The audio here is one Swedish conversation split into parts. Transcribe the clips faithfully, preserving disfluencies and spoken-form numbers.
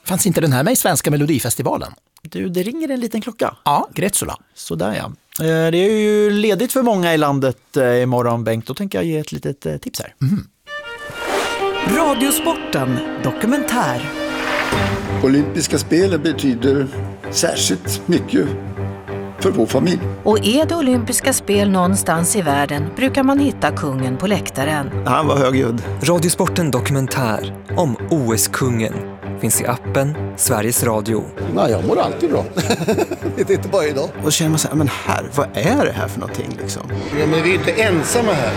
Fanns inte den här med i svenska Melodifestivalen? Du, det ringer en liten klocka. Ja, Grätsola. Sådär ja. Det är ju ledigt för många i landet imorgon, Bengt. Då tänker jag ge ett litet tips här. Mm. Radiosporten dokumentär. Olympiska spelen betyder särskilt mycket för vår familj. Och är det olympiska spel någonstans i världen brukar man hitta kungen på läktaren. Han var högljudd. Radiosporten dokumentär om O S-kungen finns i appen Sveriges Radio. Nej, jag mår alltid bra. Det är inte bara idag. Och känner man så här, men här, vad är det här för någonting liksom? Ja, men vi är inte ensamma här.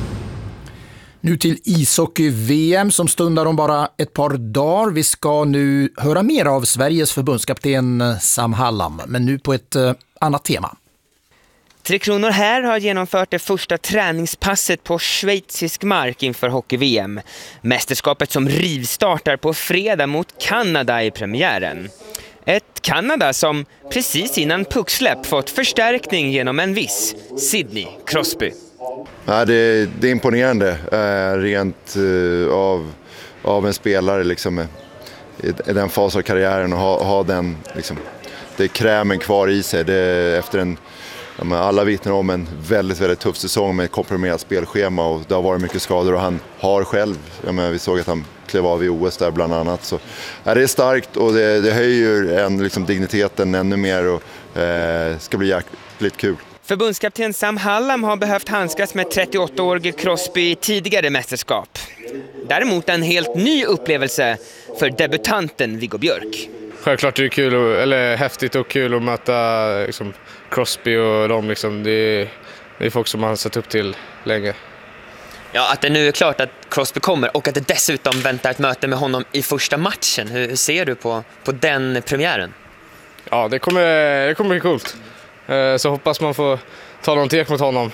Nu till ishockey-V M som stundar om bara ett par dagar. Vi ska nu höra mer av Sveriges förbundskapten Sam Hallam, men nu på ett uh, annat tema. Tre Kronor här har genomfört det första träningspasset på schweizisk mark inför hockey-V M. Mästerskapet som rivstartar på fredag mot Kanada i premiären. Ett Kanada som precis innan pucksläpp fått förstärkning genom en viss Sidney Crosby. Ja, det, det är imponerande eh, rent eh, av, av en spelare liksom, i, i den fas av karriären och ha, ha den liksom, det är krämen kvar i sig. Det, efter en, ja, men alla vittnar om en väldigt, väldigt tuff säsong med ett komprimerat spelschema och det har varit mycket skador och han har själv, ja, men vi såg att han klev av i O S där bland annat. Så, ja, det är starkt och det, det höjer en, liksom, digniteten ännu mer och eh, ska bli jäkligt kul. Förbundskapten Sam Hallam har behövt handskas med trettioåttaårige Crosby i tidigare mästerskap. Däremot en helt ny upplevelse för debutanten Viggo Björk. Självklart är det kul och, eller häftigt och kul att möta liksom, Crosby och dem. Liksom, det, är, det är folk som man har sett upp till länge. Ja, att det nu är klart att Crosby kommer och att det dessutom väntar ett möte med honom i första matchen. Hur ser du på, på den premiären? Ja, det kommer, det kommer bli coolt. Så hoppas man får ta någon tek mot honom.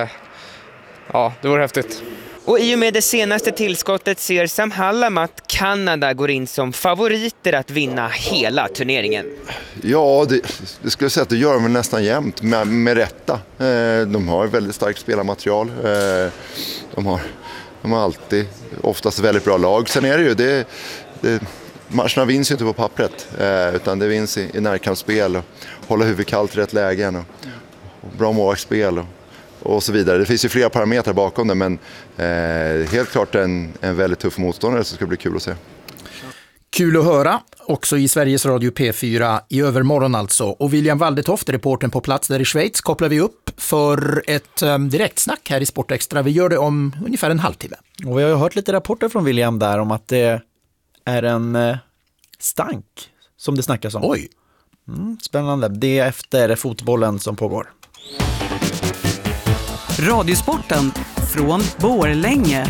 Ja, det vore häftigt. Och i och med det senaste tillskottet ser Sam Hallam att Kanada går in som favoriter att vinna hela turneringen. Ja, det, det skulle jag säga att det gör de nästan jämt med, med rätta. De har väldigt starkt spelarmaterial. De har, de har alltid oftast väldigt bra lag. Sen är det ju det... det matcherna vinns ju inte på pappret, eh, utan det vinns i, i närkampsspel och hålla huvudet kallt i rätt lägen och, och bra målvaktsspel och, och så vidare. Det finns ju flera parametrar bakom det, men eh, helt klart en, en väldigt tuff motståndare som ska bli kul att se. Kul att höra, också i Sveriges Radio P fyra i övermorgon alltså. Och William Waldetoft, reportern på plats där i Schweiz, kopplar vi upp för ett um, direktsnack här i Sportextra. Vi gör det om ungefär en halvtimme. Och vi har ju hört lite rapporter från William där om att det är en eh, stank som det snackas om. Oj! Mm, spännande. Det är efter fotbollen som pågår. Radiosporten från Borlänge.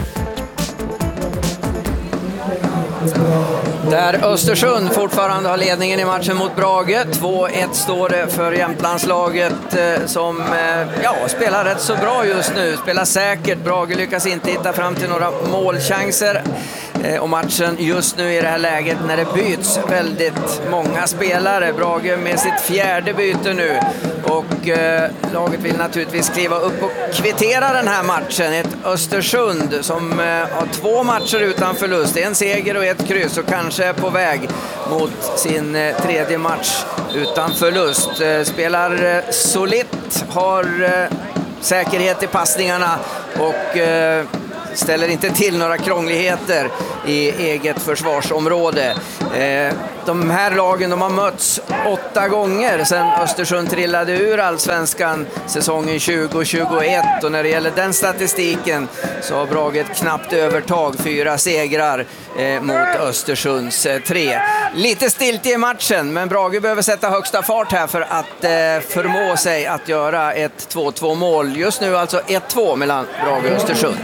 Där Östersund fortfarande har ledningen i matchen mot Brage. två ett står det för Jämtlandslaget eh, som eh, ja, spelar rätt så bra just nu. Spelar säkert. Brage lyckas inte hitta fram till några målchanser. Eh, och matchen just nu i det här läget när det byts väldigt många spelare. Brage med sitt fjärde byte nu. Och eh, laget vill naturligtvis kliva upp och kvittera den här matchen. Ett Östersund som eh, har två matcher utan förlust. En seger och ett kryss och kanske är på väg mot sin eh, tredje match utan förlust. Eh, spelar eh, solitt, har eh, säkerhet i passningarna och eh, ställer inte till några krångligheter i eget försvarsområde. Eh, de här lagen de har mötts åtta gånger sedan Östersund trillade ur Allsvenskan säsongen tjugo tjugoett, och när det gäller den statistiken så har Brage ett knappt övertag, fyra segrar eh, mot Östersunds eh, tre. Lite stilt i matchen, men Brage behöver sätta högsta fart här för att eh, förmå sig att göra ett två två mål. Just nu alltså ett två mellan Brage och Östersund.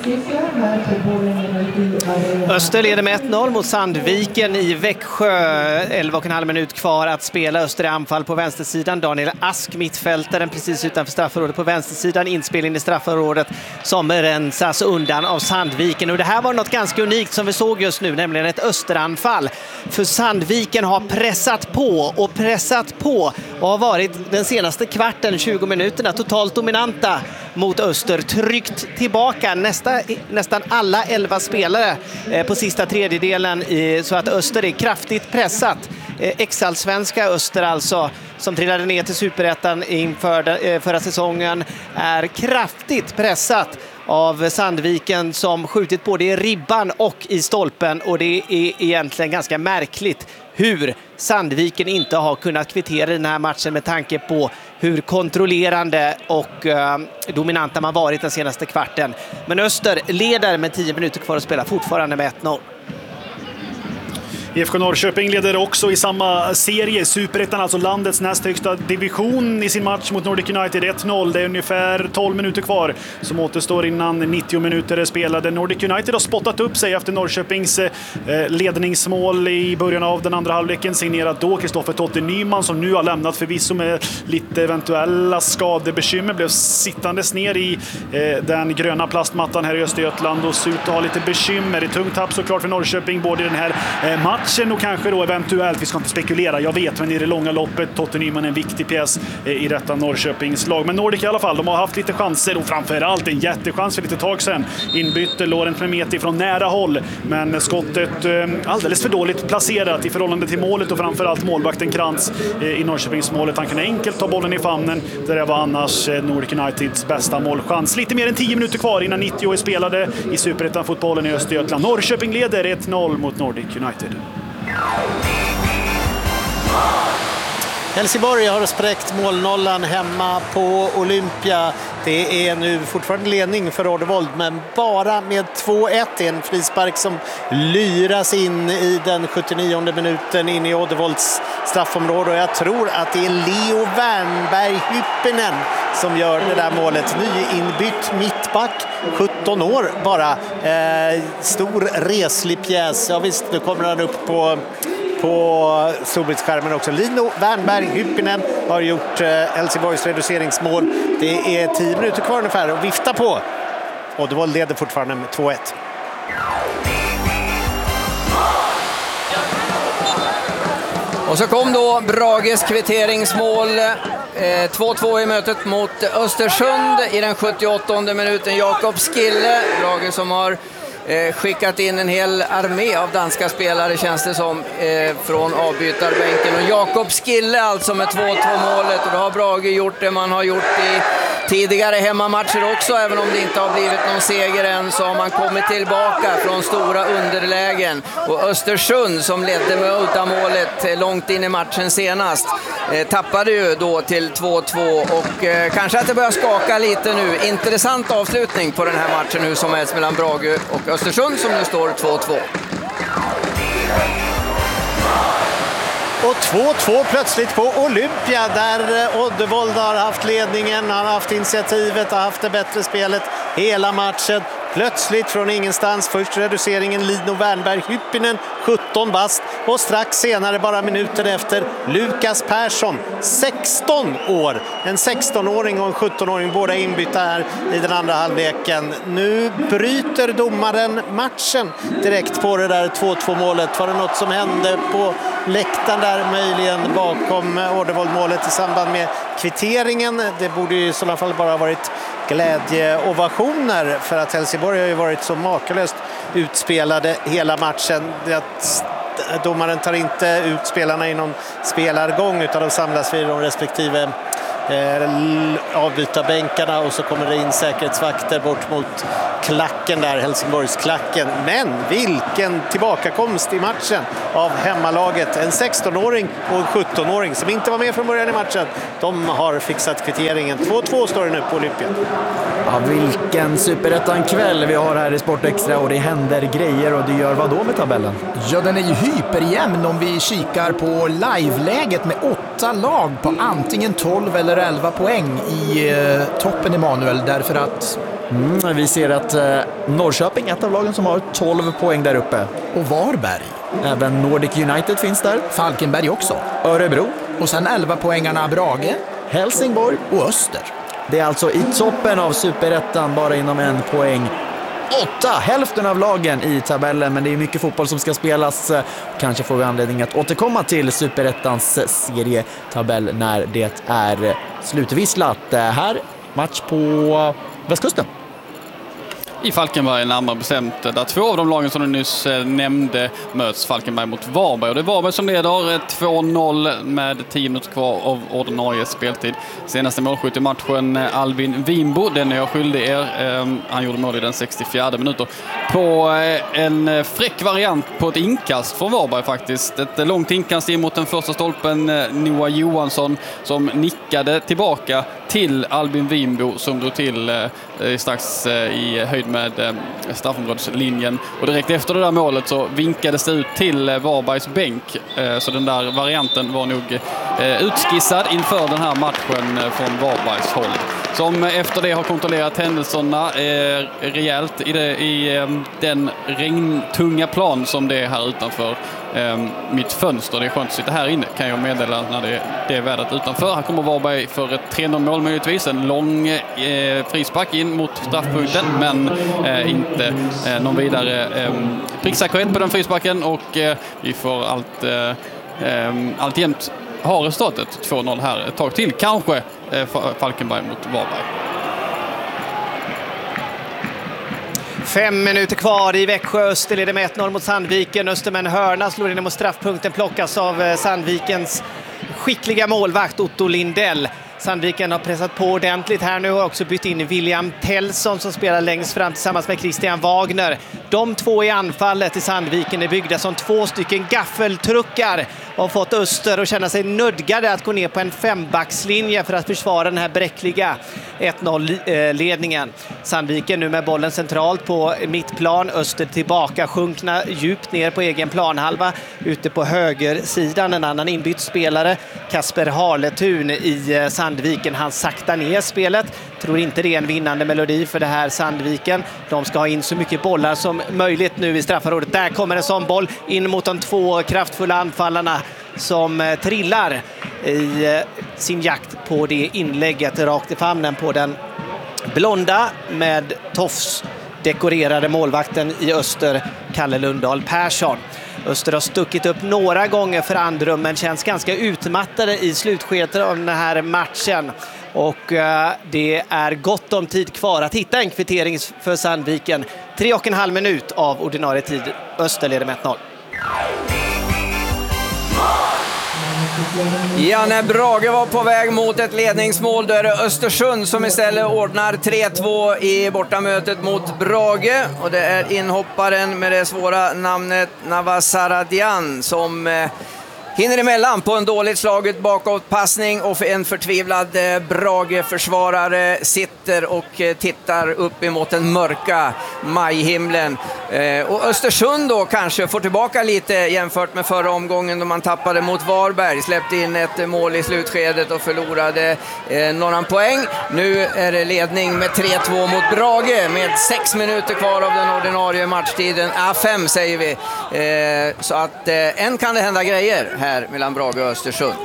Öster leder med ett noll mot Sandviken i Växjö. elva och en halv minut kvar att spela. Öster i anfall på vänstersidan. Daniel Ask, mittfältaren precis utanför straffområdet på vänstersidan. Inspelning i straffområdet som rensas undan av Sandviken. Och det här var något ganska unikt som vi såg just nu, nämligen ett Österanfall. För Sandviken har pressat på och pressat på och har varit den senaste kvarten, tjugo minuterna, totalt dominanta mot Öster. Tryckt tillbaka nästa nästan alla elva spelare på sista tredjedelen så att Öster är kraftigt pressat. Ex-allsvenska Öster alltså, som trillade ner till Superettan inför förra säsongen, är kraftigt pressat av Sandviken som skjutit både i ribban och i stolpen, och det är egentligen ganska märkligt hur Sandviken inte har kunnat kvittera den här matchen med tanke på hur kontrollerande och eh, dominanta man varit den senaste kvarten. Men Öster leder med tio minuter kvar att spela, fortfarande med ett noll. I F K Norrköping leder också i samma serie, Superettan, alltså landets näst högsta division, i sin match mot Nordic United ett noll. Det är ungefär tolv minuter kvar som återstår innan nittio minuter är spelade. Nordic United har spottat upp sig efter Norrköpings eh, ledningsmål i början av den andra halvleken, signerat då Kristoffer Totte Nyman, som nu har lämnat, förvisso med lite eventuella skadebekymmer, blev sittandes ner i eh, den gröna plastmattan här i Östergötland och ser ut att ha lite bekymmer. Det är tungt tapp såklart för Norrköping, både i den här eh, matchen och kanske då eventuellt, vi ska inte spekulera, jag vet, men i det långa loppet Totte Nyman är en viktig pjäs i detta Norrköpings lag. Men Nordic i alla fall, de har haft lite chanser och framförallt en jättechans för lite tag sedan. Inbytte Laurent Mehmeti från nära håll, men skottet eh, alldeles för dåligt placerat i förhållande till målet och framförallt målvakten Krantz eh, i Norrköpings målet. Han kunde enkelt ta bollen i famnen, där det var annars eh, Nordic Uniteds bästa målchans. Lite mer än tio minuter kvar innan nittio är spelade i Superettan-fotbollen i Östergötland. Norrköping leder ett noll mot Nordic United. Helsingborg har spräckt målnollan hemma på Olympia. Det är nu fortfarande ledning för Ordevold, men bara med två ett. En frispark som lyras in i den sjuttionionde minuten in i Ordevolds straffområde. Och jag tror att det är Leo Wernberg Hyppinen som gör det där målet. Nyinbytt mittback, sjutton år bara. Eh, stor reslig pjäs. Ja visst, nu kommer han upp på... på storbildsskärmen också. Lino Wernberg Hyppinen har gjort eh, Helsingborgs reduceringsmål. Det är tio minuter kvar ungefär att vifta på. Och det var leder fortfarande med två ett. Och så kom då Brages kvitteringsmål. två två i mötet mot Östersund i den sjuttioåttonde minuten. Jakob Skille, Brage som har Eh, skickat in en hel armé av danska spelare, känns det som, eh, från avbytarbänken. Och Jakob Skille alltså med två två målet, och då har Brage gjort det man har gjort i tidigare hemmamatcher också. Även om det inte har blivit någon seger än, så har man kommit tillbaka från stora underlägen. Och Östersund, som ledde med uddamålet långt in i matchen senast, eh, tappade ju då till två två, och eh, kanske att det börjar skaka lite nu. Intressant avslutning på den här matchen nu som helst mellan Brage och Östersund, som nu står två två. Och två två plötsligt på Olympia, där Oddevold har haft ledningen, har haft initiativet, har haft det bättre spelet hela matchen. Plötsligt från ingenstans, först reduceringen Lino Wernberg Hyppinen, sjutton bast, och strax senare, bara minuter efter, Lukas Persson, sexton år. En sexton-åring och en sjutton-åring, båda inbytta här i den andra halvleken. Nu bryter domaren matchen direkt på det där två två målet. Var det något som hände på läktaren där, möjligen bakom Ordevold-målet i samband med kvitteringen? Det borde ju i sådana fall bara ha varit glädjeovationer, för att Helsingborg har ju varit så makalöst utspelade hela matchen. Att domaren tar inte ut spelarna i någon spelargång, utan de samlas vid de respektive eh, avbytarbänkarna, och så kommer det in säkerhetsvakter bort mot klacken där, Helsingborgs klacken. Men vilken tillbakakomst i matchen av hemmalaget. En sexton-åring och en sjutton-åring som inte var med från början i matchen. De har fixat kvitteringen. två två står det nu på Olympia. Ja, vilken Superettan-kväll vi har här i Sport Extra, och det händer grejer, och det gör vad då med tabellen? Ja, den är ju hyperjämn om vi kikar på live-läget med åtta lag på antingen tolv eller elva poäng i eh, toppen, Emanuel, därför att Mm, vi ser att eh, Norrköping är ett av lagen som har tolv poäng där uppe. Och Varberg. Även Nordic United finns där. Falkenberg också. Örebro. Och sen elva poängarna Brage. Helsingborg. Och Öster. Det är alltså i toppen av Superettan, bara inom en poäng. Åtta, hälften av lagen i tabellen, men det är mycket fotboll som ska spelas. Kanske får vi anledning att återkomma till Superettans serietabell när det är slutvisslat. Här match på västkusten. i Falkenberg närmare bestämt. Där två av de lagen som du nyss nämnde möts Falkenberg mot Varberg. Och det är Varberg som leder två noll med tio minuter kvar av ordinarie speltid. Senaste målskytt i matchen Albin Wimbo, den är jag skyldig er. Han gjorde mål i den sextiofjärde minuten på en fräck variant på ett inkast från Varberg faktiskt. Ett långt inkast in mot den första stolpen, Noah Johansson som nickade tillbaka till Albin Wimbo som drog till eh, strax eh, i höjd med eh, straffområdeslinjen. Och direkt efter det där målet så vinkades det ut till eh, Varbergs bänk. Eh, så den där varianten var nog eh, utskissad inför den här matchen eh, från Varbergs håll. Som efter det har kontrollerat händelserna eh, rejält i, det, i eh, den regntunga plan som det är här utanför eh, mitt fönster. Det är skönt att sitta här inne, kan jag meddela när det, det är vädret utanför. Här kommer Varberg för ett tre noll mål möjligtvis. En lång eh, frispark in mot straffpunkten, men eh, inte eh, någon vidare eh, pricksäkerhet på den frisparken. Och eh, vi får allt, eh, eh, alltjämt ha resultatet två noll här ett tag till. Kanske eh, Falkenberg mot Varberg. Fem minuter kvar i Växjö. Öster leder med ett noll mot Sandviken. Öster med en hörna slår in mot straffpunkten, plockas av Sandvikens skickliga målvakt Otto Lindell. Sandviken har pressat på ordentligt här nu och har också bytt in William Tellson som spelar längst fram tillsammans med Christian Wagner. De två i anfallet i Sandviken är byggda som två stycken gaffeltruckar och har fått Öster att känna sig nödgade att gå ner på en fembackslinje för att försvara den här bräckliga ett noll-ledningen. Sandviken nu med bollen centralt på mittplan. Öster tillbaka, sjunkna djupt ner på egen planhalva. Ute på högersidan en annan inbytt spelare, Kasper Harletun i Sandviken. Han saktar ner spelet. Tror inte det är en vinnande melodi för det här Sandviken. De ska ha in så mycket bollar som möjligt nu i straffområdet. Där kommer en sån boll in mot de två kraftfulla anfallarna som trillar i sin jakt på det inlägget rakt i famnen på den blonda med tofs dekorerade målvakten i Öster, Kalle Lundahl Persson. Öster har stuckit upp några gånger för Andrum men känns ganska utmattade i slutskedet av den här matchen. Och uh, det är gott om tid kvar att hitta en kvittering för Sandviken. Tre och en halv minut av ordinarie tid. Öster leder med ett noll. Ja, när Brage var på väg mot ett ledningsmål, då är det Östersund som istället ordnar tre två i bortamötet mot Brage. Och det är inhopparen med det svåra namnet Navasaradian som eh, hinner emellan på en dåligt slaget bakåtpassning, och för en förtvivlad eh, Brage-försvarare sitter och eh, tittar upp emot den mörka majhimlen. Eh, och Östersund då kanske får tillbaka lite jämfört med förra omgången då man tappade mot Varberg, släppte in ett mål i slutskedet och förlorade eh, några poäng. Nu är det ledning med tre två mot Brage med sex minuter kvar av den ordinarie matchtiden. A fem säger vi. Eh, så att eh, än kan det hända grejer här mellan Brage och Östersund.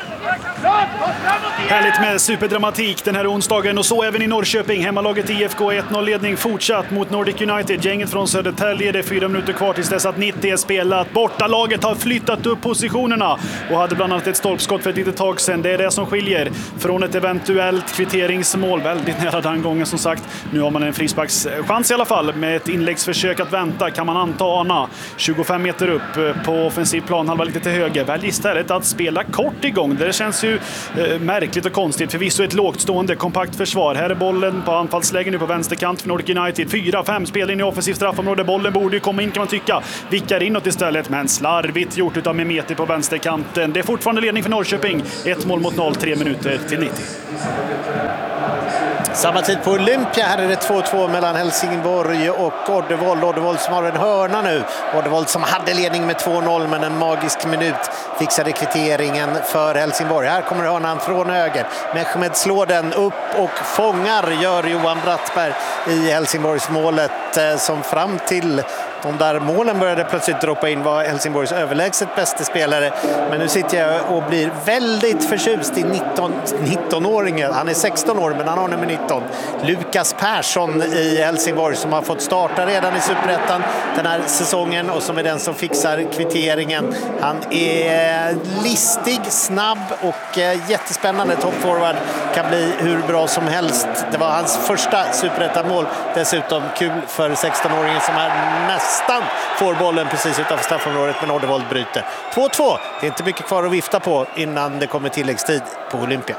Härligt med superdramatik den här onsdagen, och så även i Norrköping. Hemmalaget I F K ett noll-ledning fortsatt mot Nordic United. Gänget från Södertälje, det är fyra minuter kvar tills dess att nittio är spelat. Bortalaget har flyttat upp positionerna och hade bland annat ett stolpskott för ett litet tag sedan. Det är det som skiljer från ett eventuellt kvitteringsmål. Väldigt nära den gången som sagt. Nu har man en frisparkschans i alla fall med ett inläggsförsök att vänta, kan man anta ana. tjugofem meter upp på offensiv plan, halva lite till höger. Välj istället att spela kort igång. Det känns ju eh, märkligt och konstigt. Förvisso ett lågt stående kompakt försvar. Här är bollen på anfallslägen nu på vänsterkant för Nordic United. fyra fem spel in i offensiv straffområde. Bollen borde ju komma in kan man tycka. Vickar inåt istället, men slarvigt gjort utav Mehmeti på vänsterkanten. Det är fortfarande ledning för Norrköping. Ett mål mot noll, tre minuter till nittio. Samma tid på Olympia. Här är det två två mellan Helsingborg och Oddevold. Oddevold som har en hörna nu. Oddevold som hade ledning med två noll, men en magisk minut fixade kvitteringen för Helsingborg. Här kommer hörnan från höger. Mehmed slår den upp och fångar, gör Johan Brattberg i Helsingborgsmålet som fram till De där målen började plötsligt droppa in, var Helsingborgs överlägset bästa spelare. Men nu sitter jag och blir väldigt förtjust i nitton-åringen. Han är sexton år, men han har nummer nitton. Lukas Persson i Helsingborg, som har fått starta redan i Superettan den här säsongen och som är den som fixar kvitteringen. Han är listig, snabb och jättespännande toppforward. Kan bli hur bra som helst. Det var hans första Superettan-mål. Dessutom kul för sexton-åringen som är nästan får bollen precis utanför straffområdet, men Oddevold bryter. två två. Det är inte mycket kvar att vifta på innan det kommer tilläggstid på Olympia.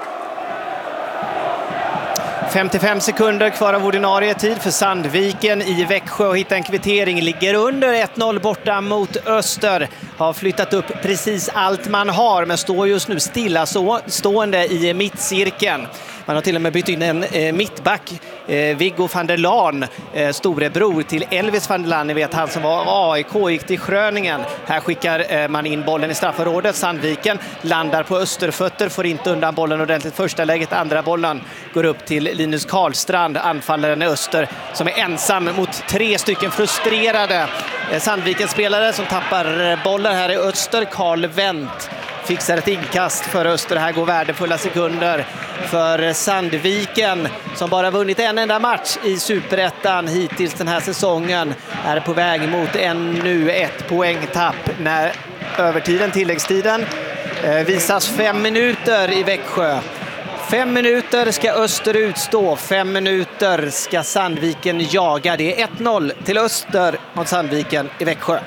femtiofem sekunder kvar av ordinarie tid för Sandviken i Växjö och hitta en kvittering. Ligger under ett noll borta mot Öster. Har flyttat upp precis allt man har, men står just nu stilla så, stående i mittcirkeln. Man har till och med bytt in en eh, mittback, eh, Viggo van der Laan, eh, storebror till Elvis van der Laan. Ni vet, han som var A I K, gick till Schröningen. Här skickar eh, man in bollen i straffområdet. Sandviken landar på Österfötter, får inte undan bollen ordentligt första läget. Andra bollen går upp till Linus Karlstrand, anfallaren i Öster, som är ensam mot tre stycken frustrerade eh, Sandviken-spelare som tappar eh, bollen här i Öster. Karl Wendt fixar ett inkast för Öster. Här går värdefulla sekunder för Sandviken, som bara vunnit en enda match i Superettan hittills den här säsongen. Är på väg mot ännu ett poängtapp när övertiden, tilläggstiden, visas fem minuter i Växjö. Fem minuter ska Öster utstå, fem minuter ska Sandviken jaga. Det är ett noll till Öster mot Sandviken i Växjö.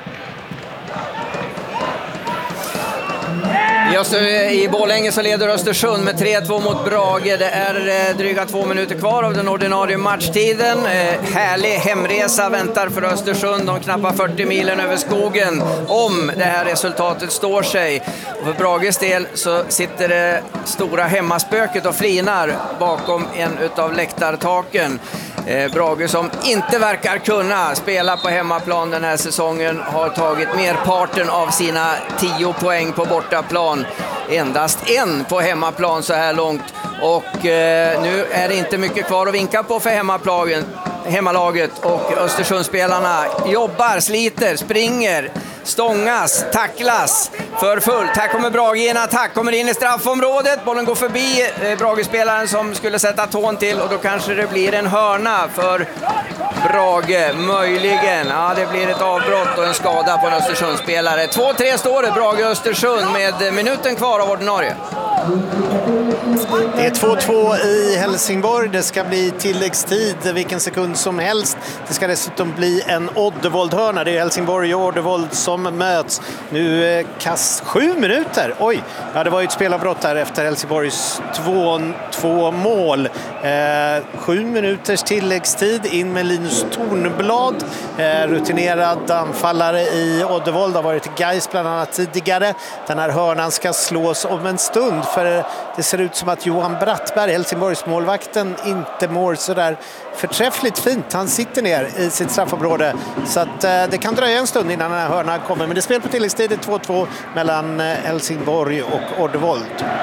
Just i Borlänge så leder Östersund med tre två mot Brage. Det är dryga två minuter kvar av den ordinarie matchtiden. Härlig hemresa väntar för Östersund, de knappa fyrtio milen över skogen, om det här resultatet står sig. Och för Brages del så sitter det stora hemmaspöket och flinar bakom en utav läktartaken. Brage, som inte verkar kunna spela på hemmaplan den här säsongen, har tagit merparten av sina tio poäng på bortaplan. Endast en på hemmaplan så här långt. Och eh, nu är det inte mycket kvar att vinka på för hemmaplagen, hemmalaget. Och Östersundsspelarna jobbar, sliter, springer, stångas, tacklas för fullt. Här kommer Brage i en attack, kommer in i straffområdet. Bollen går förbi eh, Brage-spelaren som skulle sätta tån till, och då kanske det blir en hörna för Brage, möjligen. Ja, det blir ett avbrott och en skada på en Östersundsspelare. två tre står det, Brage-Östersund med minuten kvar av ordinarie. Det är två två i Helsingborg. Det ska bli tilläggstid vilken sekund som helst. Det ska dessutom bli en Oddevold-hörna. Det är Helsingborg och Oddevold som möts. Nu kast sju minuter. Oj, ja, det var ju ett spelavbrott där efter Helsingborgs två två mål. Eh, sju minuters tilläggstid, in med Linus Tornblad. Eh, rutinerad anfallare i Oddevold, har varit i Gais bland annat tidigare. Den här hörnan ska slås om en stund, för det ser ut som att Johan Brattberg, Helsingborgs målvakten, inte mår så där förträffligt fint. Han sitter ner i sitt straffområde, så att eh, det kan dröja en stund innan den här hörnan kommer. Men det spelar på tilläggstid två två mellan eh, Helsingborg och Oddevold.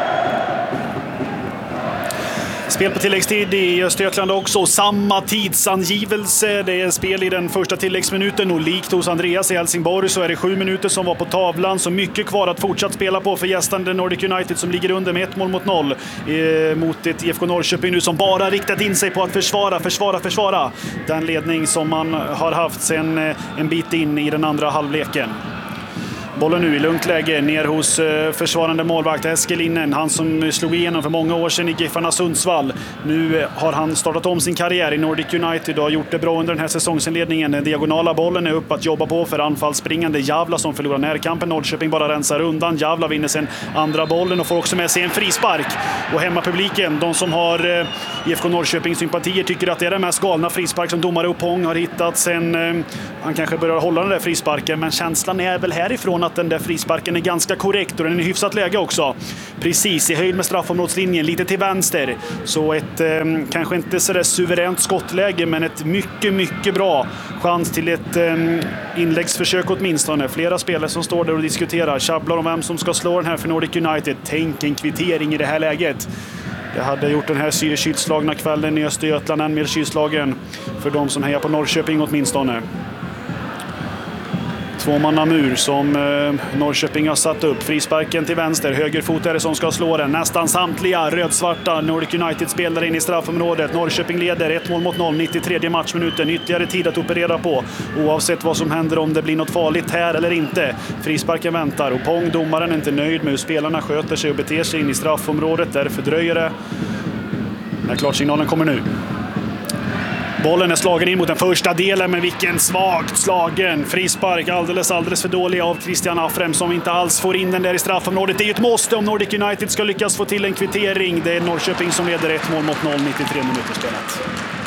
Spel på tilläggstid i Östergötland också. Samma tidsangivelse. Det är spel i den första tilläggsminuten, och likt hos Andreas i Helsingborg så är det sju minuter som var på tavlan. Så mycket kvar att fortsatt spela på för gästande Nordic United, som ligger under med ett mål mot noll eh, mot ett I F K Norrköping nu som bara riktat in sig på att försvara, försvara, försvara den ledning som man har haft sedan eh, en bit in i den andra halvleken. Bollen nu i lugnt läge ner hos eh, försvarande målvakt Eskelinen, han som slog igenom för många år sedan i Giffarna Sundsvall. Nu eh, har han startat om sin karriär i Nordic United och har gjort det bra under den här säsongsinledningen. Den diagonala bollen är upp att jobba på för anfallsspringande Javla som förlorar närkampen. Norrköping bara rensar undan. Javla vinner sen andra bollen och får också med sig en frispark. Och hemmapubliken, de som har eh, I F K Norrköping sympatier, tycker att det är den mest galna frispark som domare Uppång har hittat sen eh, han kanske börjar hålla den där frisparken. Men känslan är väl härifrån att den där frisparken är ganska korrekt, och den är i hyfsat läge också. Precis i höjd med straffområdslinjen, lite till vänster. Så ett eh, kanske inte så där suveränt skottläge, men ett mycket, mycket bra chans till ett eh, inläggsförsök åtminstone. Flera spelare som står där och diskuterar, tjabblar om vem som ska slå den här för Nordic United. Tänk en kvittering i det här läget. Det hade gjort den här kylslagna kvällen i Östergötland än mer kylslagen för de som hejar på Norrköping åtminstone. Tvåmannamur som eh, Norrköping har satt upp. Frisparken till vänster. Högerfotare som ska slå den. Nästan samtliga rödsvarta Nordic United-spelare in i straffområdet. Norrköping leder ett mål mot noll. nittiotredje matchminuten. Ytterligare tid att operera på. Oavsett vad som händer, om det blir något farligt här eller inte. Frisparken väntar. Och Pong, domaren, är inte nöjd med hur spelarna sköter sig och beter sig in i straffområdet. Därför dröjer det. När klartsignalen kommer nu. Bollen är slagen in mot den första delen, men vilken svagt slagen frispark, alldeles alldeles för dålig av Christian Afrem som inte alls får in den där i straffområdet. Det är ju ett måste om Nordic United ska lyckas få till en kvittering. Det är Norrköping som leder ett mål mot noll, nittiotre minuter spelat.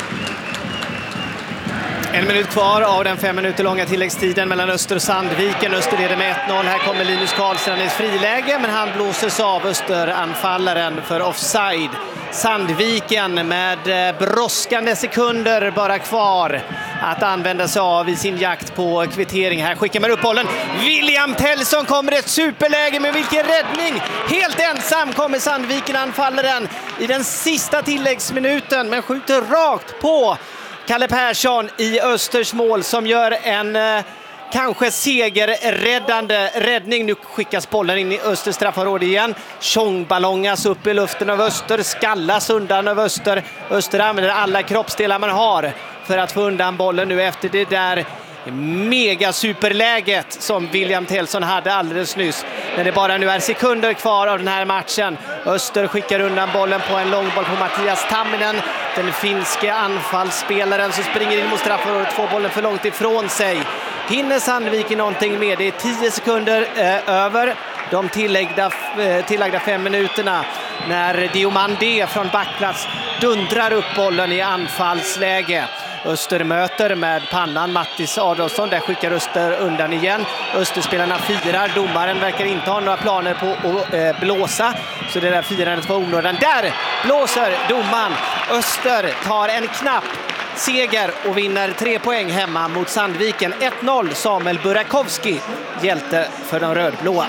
En minut kvar av den fem minuter långa tilläggstiden mellan Öster och Sandviken. Öster leder med ett noll. Här kommer Linus Karlstrand i ett friläge, men han blåses av Österanfallaren för offside. Sandviken med brådskande sekunder bara kvar att använda sig av i sin jakt på kvittering. Här skickar man upp bollen. William Tellson kommer ett superläge, med vilken räddning! Helt ensam kommer Sandviken, anfallaren, i den sista tilläggsminuten, men skjuter rakt på Kalle Persson i Östers mål som gör en eh, kanske segerräddande räddning. Nu skickas bollen in i Östers straffområde igen. Tjongballongas upp i luften av Öster, skallas undan av Öster. Öster använder alla kroppsdelar man har för att få undan bollen nu efter det där mega superläget som William Tellson hade alldeles nyss. När det bara nu är sekunder kvar av den här matchen. Öster skickar undan bollen på en långboll på Mattias Tamminen. Den finske anfallsspelaren som springer in mot straffområdet, får bollen för långt ifrån sig. Hinner Sandviken någonting med? Det är tio sekunder eh, över de tilläggda, eh, tillagda fem minuterna när Diomandé från backplats dundrar upp bollen i anfallsläge. Öster möter med pannan Mattis Adolfsson. Där skickar Öster undan igen. Österspelarna firar. Domaren verkar inte ha några planer på att eh, blåsa. Så det där firandet var onödan. Där blåser domaren. Öster tar en knapp seger och vinner tre poäng hemma mot Sandviken. ett noll. Samuel Burakovsky, hjälte för de rödblåa.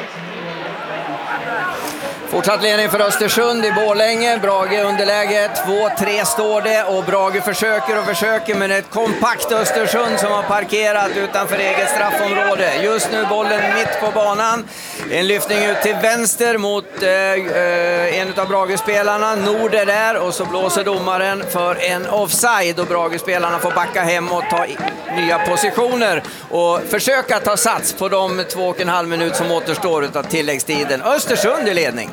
Fortsatt ledning för Östersund i Borlänge. Brage underläge. två tre står det och Brage försöker och försöker, men ett kompakt Östersund som har parkerat utanför eget straffområde. Just nu bollen mitt på banan. En lyftning ut till vänster mot eh, en av Brage-spelarna. Nord är där och så blåser domaren för en offside och Brage-spelarna får backa hem och ta nya positioner och försöka ta sats på de två och en halv minut som återstår av tilläggstiden. Östersund i ledning.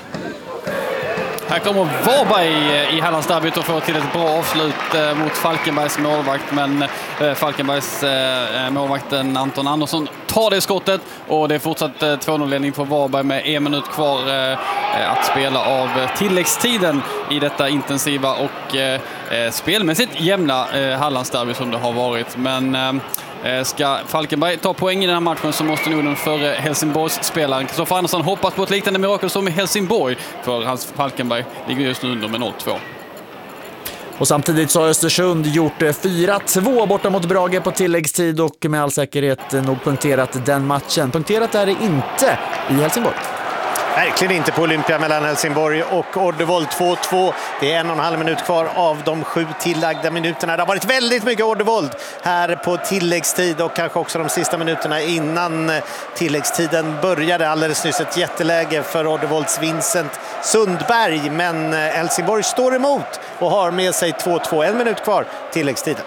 Här kommer Varberg i Hallandsderbyt och får till ett bra avslut mot Falkenbergs målvakt, men Falkenbergs målvakten Anton Andersson tar det skottet och det är fortsatt två noll-ledning för Varberg med en minut kvar att spela av tilläggstiden i detta intensiva och spelmässigt jämna Hallandsderby som det har varit. Men ska Falkenberg ta poäng i den här matchen så måste nog den förre Helsingborgs spelaren Kristoffer Andersson hoppas på ett liknande mirakel som i Helsingborg, för hans Falkenberg ligger just nu under med noll två. Och samtidigt så har Östersund gjort fyra två borta mot Brage på tilläggstid och med all säkerhet nog punkterat den matchen. Punkterat är det inte i Helsingborg. Verkligen inte på Olympia mellan Helsingborg och Ordevold. Två två. Det är en och en halv minut kvar av de sju tillagda minuterna. Det har varit väldigt mycket Ordevold här på tilläggstid och kanske också de sista minuterna innan tilläggstiden började. Alldeles nyss ett jätteläge för Ordevolds Vincent Sundberg, men Helsingborg står emot och har med sig två två. En minut kvar tilläggstiden.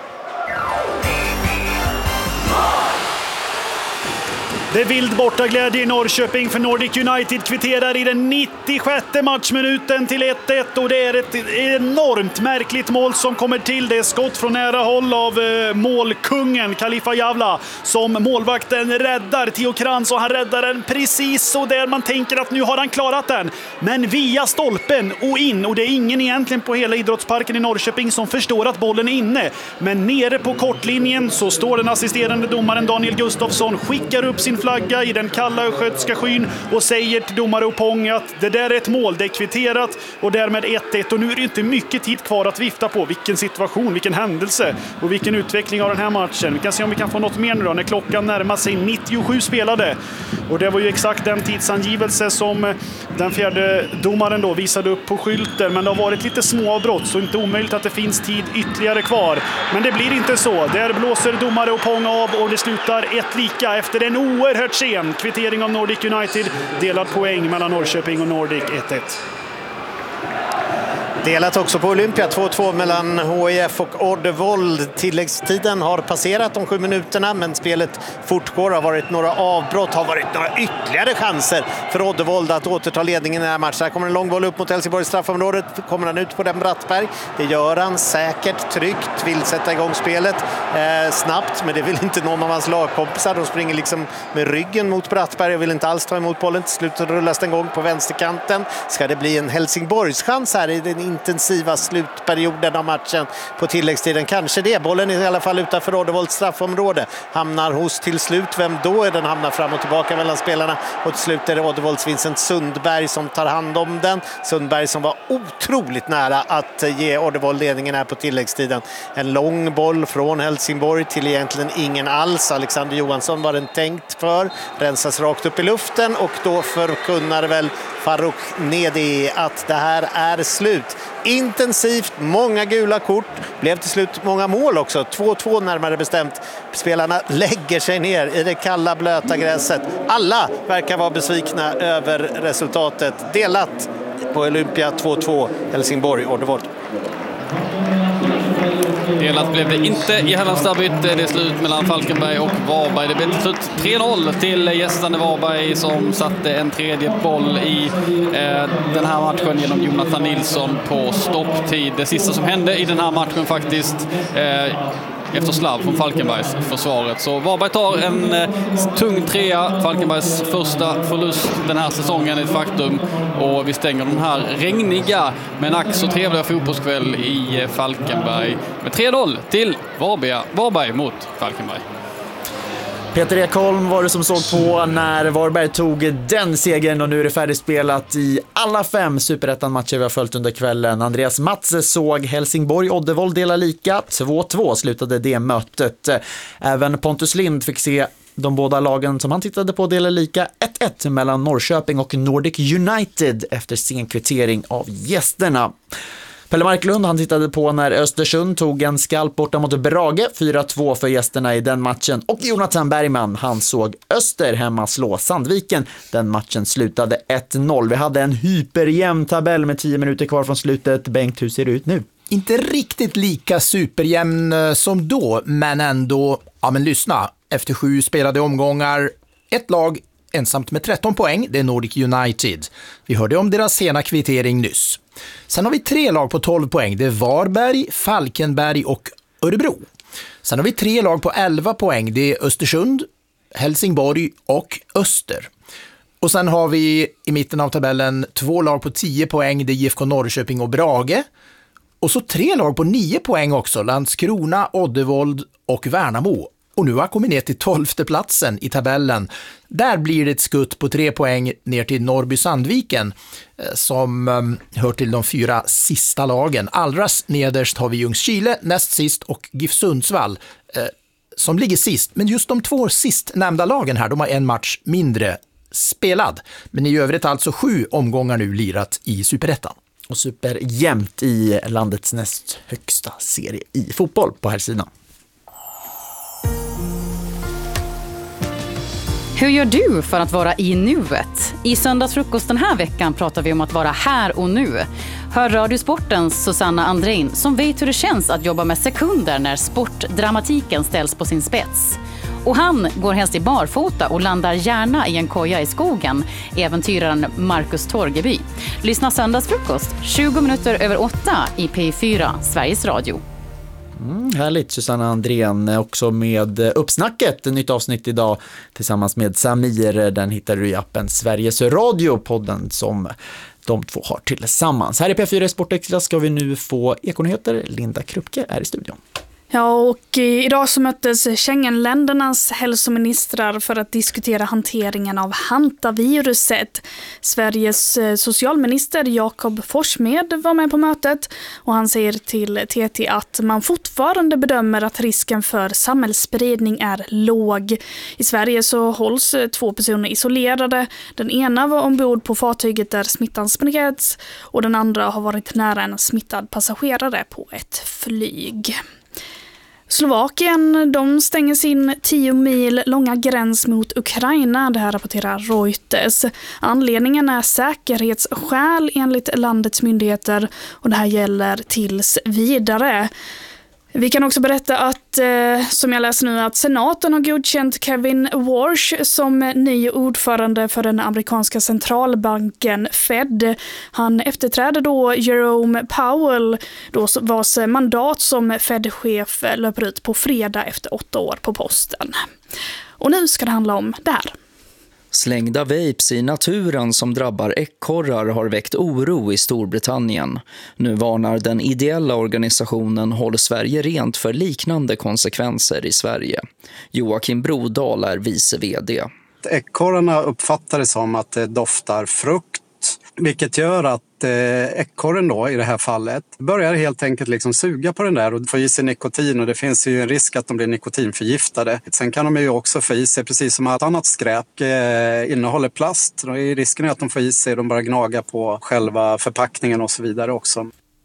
Det är vild bortaglädje i Norrköping för Nordic United kvitterar i den nittiosjätte matchminuten till ett ett och det är ett enormt märkligt mål som kommer till. Det är skott från nära håll av eh, målkungen Khalifa Javla som målvakten räddar Theo Krantz och han räddar den precis så där man tänker att nu har han klarat den. Men via stolpen och in, och det är ingen egentligen på hela idrottsparken i Norrköping som förstår att bollen är inne. Men nere på kortlinjen så står den assisterande domaren Daniel Gustafsson, skickar upp sin flagga i den kalla östgötska skyn och säger till domare Opong att det där är ett mål, det är kvitterat och därmed ett ett och nu är det inte mycket tid kvar att vifta på. Vilken situation, vilken händelse och vilken utveckling av den här matchen. Vi kan se om vi kan få något mer nu då när klockan närmar sig nittiosju spelade Och det var ju exakt den tidsangivelse som den fjärde domaren då visade upp på skylten. Men det har varit lite småavbrott, så inte omöjligt att det finns tid ytterligare kvar. Men det blir inte så. Där blåser domare och pång av och det slutar ett lika efter en oerhört sen kvittering av Nordic United. Delad poäng mellan Norrköping och Nordic ett ett. Delat också på Olympia, två två mellan H I F och Oddevold. Tilläggstiden har passerat de sju minuterna, men spelet fortgår. Har varit några avbrott, har varit några ytterligare chanser för Oddevold att återta ledningen i den här matchen. Här kommer en lång boll upp mot Helsingborgs straffområdet. Kommer han ut på den Brattberg? Det gör han säkert, tryggt, vill sätta igång spelet eh, snabbt, men det vill inte någon av hans lagkompisar. De springer liksom med ryggen mot Brattberg och vill inte alls ta emot bollen. Till slut rullas den gång på vänsterkanten. Ska det bli en Helsingborgs chans här i den intensiva slutperioden av matchen på tilläggstiden? Kanske det. Bollen är i alla fall utanför Oddevolds straffområde. Hamnar hos till slut. Vem då är den? Hamnar fram och tillbaka mellan spelarna. Och till slut är det Oddevolds Vincent Sundberg som tar hand om den. Sundberg som var otroligt nära att ge Oddevold ledningen här på tilläggstiden. En lång boll från Helsingborg till egentligen ingen alls. Alexander Johansson var den tänkt för. Rensas rakt upp i luften och då förkunnar väl Farouk Nedi att det här är slut. Intensivt, många gula kort, blev till slut många mål också, två två närmare bestämt. Spelarna lägger sig ner i det kalla blöta gräset. Alla verkar vara besvikna över resultatet. Delat på Olympia två två, Helsingborg Oddevold. Delat blev det inte i Hallandsderbyt. Det är slut mellan Falkenberg och Varberg. Det blev till slut tre noll till gästande Varberg som satte en tredje boll i eh, den här matchen genom Jonathan Nilsson på stopptid. Det sista som hände i den här matchen faktiskt eh, efter slav från Falkenbergs försvaret. Så Varberg tar en eh, tung trea. Falkenbergs första förlust den här säsongen är ett faktum. Och vi stänger den här regniga men ack så trevliga fotbollskväll i eh, Falkenberg med tre noll till Varberg, Varberg mot Falkenberg. Peter Ekholm var det som såg på när Varberg tog den segern och nu är det färdigspelat i alla fem Superettan-matcher vi har följt under kvällen. Andreas Matze såg Helsingborg-Oddevold dela lika. två två slutade det mötet. Även Pontus Lind fick se de båda lagen som han tittade på dela lika ett ett mellan Norrköping och Nordic United efter sen kvittering av gästerna. Pelle Marklund han tittade på när Östersund tog en skalp borta mot Brage, fyra två för gästerna i den matchen. Och Jonathan Bergman han såg Öster hemma slå Sandviken. Den matchen slutade ett noll. Vi hade en hyperjämn tabell med tio minuter kvar från slutet. Bengt, hur ser det ut nu? Inte riktigt lika superjämn som då, men ändå, ja men lyssna. Efter sju spelade omgångar, ett lag ensamt med tretton poäng, det är Nordic United. Vi hörde om deras sena kvittering nyss. Sen har vi tre lag på tolv poäng, det är Varberg, Falkenberg och Örebro. Sen har vi tre lag på elva poäng, det är Östersund, Helsingborg och Öster. Och sen har vi i mitten av tabellen två lag på tio poäng, det är I F K Norrköping och Brage. Och så tre lag på nio poäng också, Landskrona, Oddevold och Värnamo. Och nu har kommit ner till tolfte platsen i tabellen. Där blir det ett skutt på tre poäng ner till Norrby-Sandviken som um, hör till de fyra sista lagen. Allra nederst har vi Ljungskile, näst sist och GIF Sundsvall eh, som ligger sist. Men just de två sist nämnda lagen här, de har en match mindre spelad. Men i övrigt alltså sju omgångar nu lirat i Superettan. Och superjämnt i landets näst högsta serie i fotboll på här sidan. Hur gör du för att vara i nuet? I söndagsfrukost den här veckan pratar vi om att vara här och nu. Hör Radiosportens Susanna Andrein som vet hur det känns att jobba med sekunder när sportdramatiken ställs på sin spets. Och han går helst i barfota och landar gärna i en koja i skogen, äventyraren Marcus Torgeby. Lyssna söndagsfrukost tjugo minuter över åtta i P fyra, Sveriges Radio. Mm, härligt, Susanna Andrén också med uppsnacket, ett nytt avsnitt idag tillsammans med Samir. Den hittar du i appen Sveriges Radio, podden som de två har tillsammans. Här i P fyra Sportextra ska vi nu få ekonyheter. Linda Krupke är i studion. Ja, och idag så möttes Schengenländernas hälsoministrar för att diskutera hanteringen av hantaviruset. Sveriges socialminister Jakob Forssmed var med på mötet och han säger till T T att man fortfarande bedömer att risken för samhällsspridning är låg. I Sverige så hålls två personer isolerade. Den ena var ombord på fartyget där smittan spreds och den andra har varit nära en smittad passagerare på ett flyg. Slovakien, de stänger sin tio mil långa gräns mot Ukraina, det här rapporterar Reuters. Anledningen är säkerhetsskäl enligt landets myndigheter och det här gäller tills vidare. Vi kan också berätta att, eh, som jag läser nu, att senaten har godkänt Kevin Warsh som ny ordförande för den amerikanska centralbanken Fed. Han efterträder då Jerome Powell, då vars mandat som Fed-chef löper ut på fredag efter åtta år på posten. Och nu ska det handla om det här. Slängda vapes i naturen som drabbar ekorrar har väckt oro i Storbritannien. Nu varnar den ideella organisationen Håll Sverige rent för liknande konsekvenser i Sverige. Joakim Brodal är vice vd. Ekorrarna uppfattar det som att det doftar frukt, vilket gör att ekorren då i det här fallet börjar helt enkelt liksom suga på den där och få i sig nikotin, och det finns ju en risk att de blir nikotinförgiftade. Sen kan de ju också få i sig, precis som allt annat skräp eh, innehåller plast, och risken är att de får i sig, de bara gnaga på själva förpackningen och så vidare också.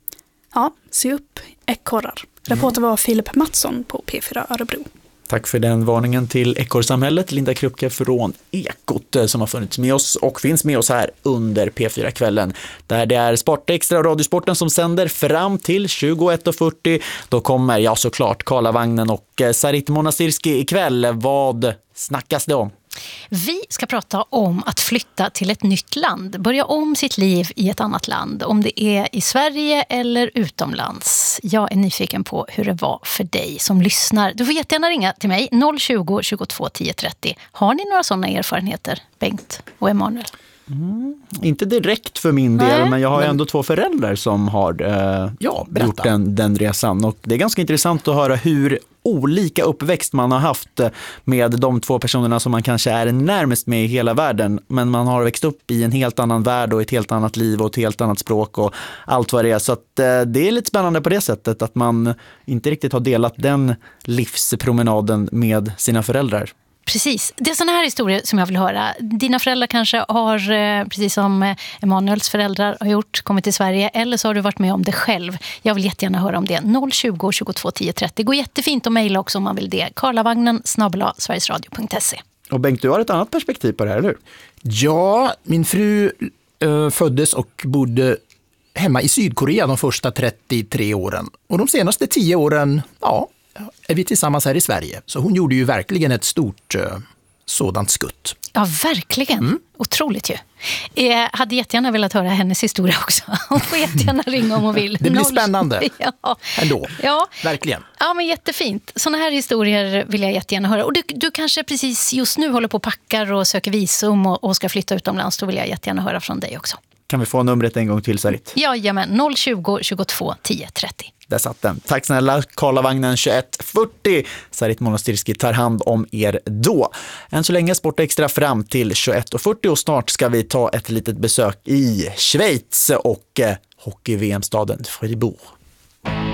Ja, se upp ekorrar. Reporter var Filip Mattsson på P fyra Örebro. Tack för den varningen till Ekorrsamhället, Linda Krupke från Ekot som har funnits med oss och finns med oss här under P fyra-kvällen. Där det är Sportextra och Radiosporten som sänder fram till tjugoett och fyrtio. Då kommer, ja såklart, Karlavagnen och Sarit Monastirski ikväll. Vad snackas det om? Vi ska prata om att flytta till ett nytt land, börja om sitt liv i ett annat land, om det är i Sverige eller utomlands. Jag är nyfiken på hur det var för dig som lyssnar. Du får jättegärna ringa till mig, noll tjugo, tjugotvå, tio trettio. Har ni några sådana erfarenheter, Bengt och Emanuel? Mm, inte direkt för min del, Nej, men jag har men... ändå två föräldrar som har eh, ja, gjort den, den resan. Och det är ganska intressant att höra hur olika uppväxt man har haft med de två personerna som man kanske är närmast med i hela världen. Men man har växt upp i en helt annan värld och ett helt annat liv och ett helt annat språk och allt vad det är. Så att, eh, det är lite spännande på det sättet att man inte riktigt har delat den livspromenaden med sina föräldrar. Precis. Det är såna här historier som jag vill höra. Dina föräldrar kanske har, precis som Emanuels föräldrar har gjort, kommit till Sverige, eller så har du varit med om det själv. Jag vill jättegärna höra om det. noll tjugo, tjugotvå, tio trettio. Det går jättefint att mejla också om man vill det. Karlavagnen snabel-a sverigesradio punkt se. Och Bengt, du har ett annat perspektiv på det här, eller hur? Ja, min fru äh, föddes och bodde hemma i Sydkorea de första trettiotre åren. Och de senaste tio åren, ja, är vi tillsammans här i Sverige. Så hon gjorde ju verkligen ett stort uh, sådant skutt. Ja, verkligen. Mm. Otroligt ju. Jag hade jättegärna velat höra hennes historia också. Hon får jättegärna ringa om hon vill. Det blir spännande. Ja. Ändå. Ja. Verkligen. Ja, men jättefint. Såna här historier vill jag jättegärna höra. Och du, du kanske precis just nu håller på och packar och söker visum och, och ska flytta utomlands. Då vill jag jättegärna höra från dig också. Kan vi få numret en gång till, Sarit? Jajamän, noll tjugo, tjugotvå, tio trettio. Där satt den. Tack snälla, Karlavagnen tjugoett fyrtio. Sarit Monastirski tar hand om er då. Än så länge Sportextra fram till tjugoett och fyrtio och snart ska vi ta ett litet besök i Schweiz och eh, hockey-V M-staden Fribourg.